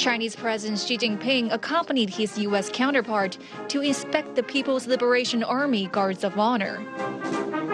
Chinese President Xi Jinping accompanied his U.S. counterpart to inspect the People's Liberation Army Guards of Honor.